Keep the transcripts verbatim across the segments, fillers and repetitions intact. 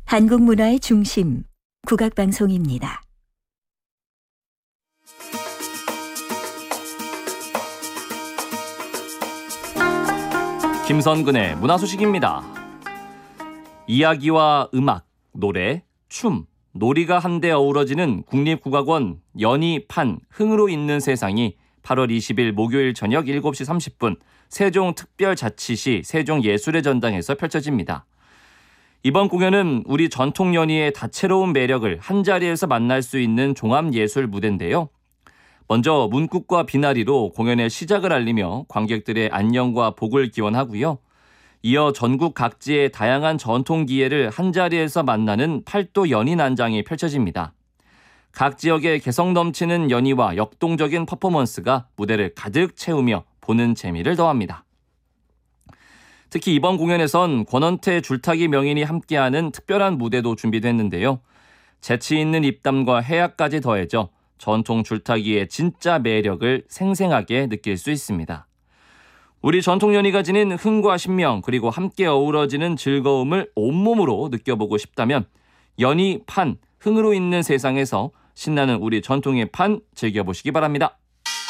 한국 문화의 중심, 국악방송입니다. 김선근의 문화소식입니다. 이야기와 음악, 노래, 춤, 놀이가 한데 어우러지는 국립국악원 연희, 판, 흥으로 있는 세상이 팔월 이십일 목요일 저녁 일곱 시 삼십 분 세종특별자치시 세종예술의 전당에서 펼쳐집니다. 이번 공연은 우리 전통 연희의 다채로운 매력을 한자리에서 만날 수 있는 종합예술 무대인데요. 먼저 문국과 비나리로 공연의 시작을 알리며 관객들의 안녕과 복을 기원하고요. 이어 전국 각지의 다양한 전통 기회를 한자리에서 만나는 팔도 연희 난장이 펼쳐집니다. 각 지역의 개성 넘치는 연희와 역동적인 퍼포먼스가 무대를 가득 채우며 보는 재미를 더합니다. 특히 이번 공연에선 권원태 줄타기 명인이 함께하는 특별한 무대도 준비됐는데요. 재치 있는 입담과 해악까지 더해져 전통 줄타기의 진짜 매력을 생생하게 느낄 수 있습니다. 우리 전통 연희가 지닌 흥과 신명 그리고 함께 어우러지는 즐거움을 온몸으로 느껴보고 싶다면 연희, 판, 흥으로 있는 세상에서 신나는 우리 전통의 판 즐겨보시기 바랍니다.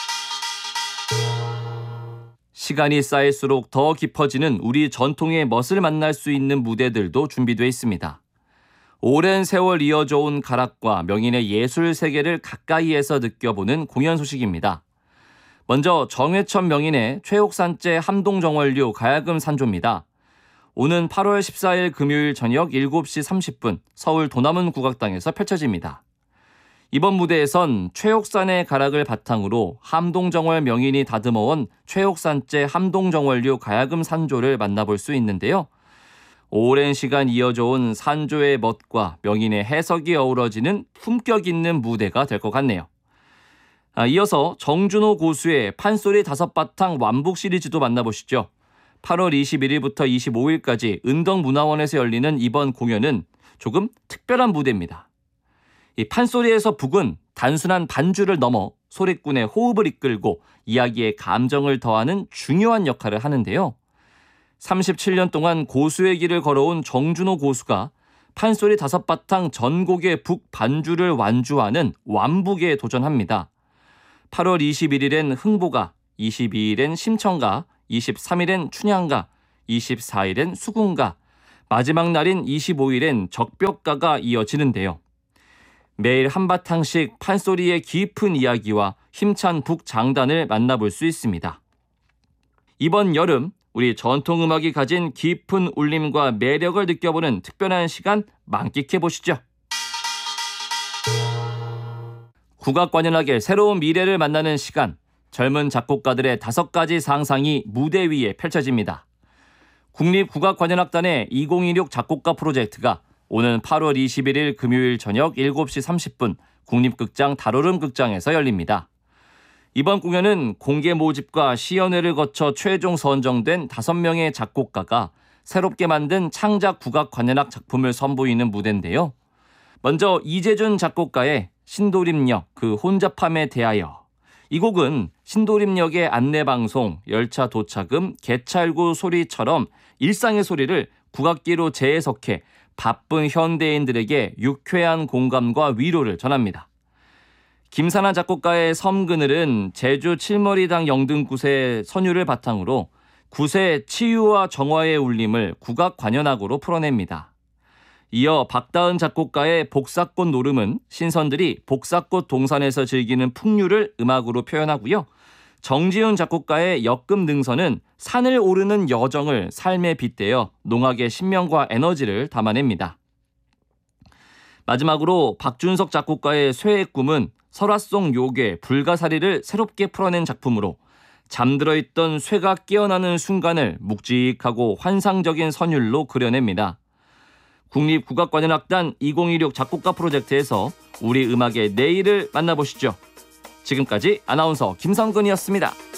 시간이 쌓일수록 더 깊어지는 우리 전통의 멋을 만날 수 있는 무대들도 준비되어 있습니다. 오랜 세월 이어져 온 가락과 명인의 예술 세계를 가까이에서 느껴보는 공연 소식입니다. 먼저 정회천 명인의 최옥산제 함동정월류 가야금 산조입니다. 오는 팔월 십사일 금요일 저녁 일곱 시 삼십 분 서울 도남은 국악당에서 펼쳐집니다. 이번 무대에선 최옥산의 가락을 바탕으로 함동정월 명인이 다듬어온 최옥산제 함동정월류 가야금 산조를 만나볼 수 있는데요. 오랜 시간 이어져 온 산조의 멋과 명인의 해석이 어우러지는 품격 있는 무대가 될 것 같네요. 아, 이어서 정준호 고수의 판소리 다섯 바탕 완북 시리즈도 만나보시죠. 팔월 이십일일부터 이십오일까지 은덕문화원에서 열리는 이번 공연은 조금 특별한 무대입니다. 이 판소리에서 북은 단순한 반주를 넘어 소리꾼의 호흡을 이끌고 이야기에 감정을 더하는 중요한 역할을 하는데요. 삼십칠 년 동안 고수의 길을 걸어온 정준호 고수가 판소리 다섯 바탕 전곡의 북 반주를 완주하는 완북에 도전합니다. 팔월 이십일일엔 흥보가, 이십이일엔 심청가, 이십삼일엔 춘향가, 이십사일엔 수궁가, 마지막 날인 이십오일엔 적벽가가 이어지는데요. 매일 한바탕씩 판소리의 깊은 이야기와 힘찬 북장단을 만나볼 수 있습니다. 이번 여름 우리 전통음악이 가진 깊은 울림과 매력을 느껴보는 특별한 시간 만끽해보시죠. 국악관현악의 새로운 미래를 만나는 시간, 젊은 작곡가들의 다섯 가지 상상이 무대 위에 펼쳐집니다. 국립국악관현악단의 이천이십육 작곡가 프로젝트가 오는 팔월 이십일일 금요일 저녁 일곱 시 삼십 분 국립극장 달오름 극장에서 열립니다. 이번 공연은 공개 모집과 시연회를 거쳐 최종 선정된 다섯 명의 작곡가가 새롭게 만든 창작 국악 관현악 작품을 선보이는 무대인데요. 먼저 이재준 작곡가의 신도림역 그 혼잡함에 대하여. 이 곡은 신도림역의 안내방송, 열차 도착음, 개찰구 소리처럼 일상의 소리를 국악기로 재해석해 바쁜 현대인들에게 유쾌한 공감과 위로를 전합니다. 김산아 작곡가의 섬그늘은 제주 칠머리당 영등굿의 선율을 바탕으로 굿의 치유와 정화의 울림을 국악 관현악으로 풀어냅니다. 이어 박다은 작곡가의 복사꽃 노름은 신선들이 복사꽃 동산에서 즐기는 풍류를 음악으로 표현하고요. 정지훈 작곡가의 역금 능선은 산을 오르는 여정을 삶에 빗대어 농악의 신명과 에너지를 담아냅니다. 마지막으로 박준석 작곡가의 쇠의 꿈은 설화 속 요괴 불가사리를 새롭게 풀어낸 작품으로 잠들어 있던 쇠가 깨어나는 순간을 묵직하고 환상적인 선율로 그려냅니다. 국립국악관현악단 이천이십육 작곡가 프로젝트에서 우리 음악의 내일을 만나보시죠. 지금까지 아나운서 김성근이었습니다.